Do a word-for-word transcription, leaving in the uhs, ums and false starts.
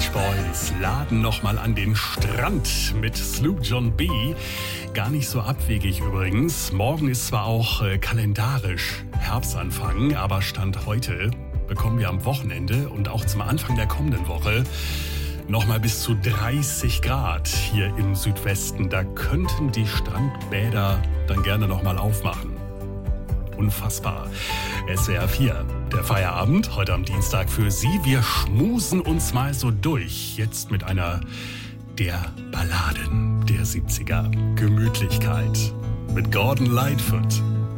Beach Boys laden nochmal an den Strand mit Sloop John B. Gar nicht so abwegig übrigens. Morgen ist zwar auch äh, kalendarisch Herbstanfang, aber Stand heute bekommen wir am Wochenende und auch zum Anfang der kommenden Woche nochmal bis zu dreißig Grad hier im Südwesten. Da könnten die Strandbäder dann gerne nochmal aufmachen. Unfassbar. S W R vier, der Feierabend, heute am Dienstag für Sie. Wir schmusen uns mal so durch. Jetzt mit einer der Balladen der siebziger. Gemütlichkeit mit Gordon Lightfoot.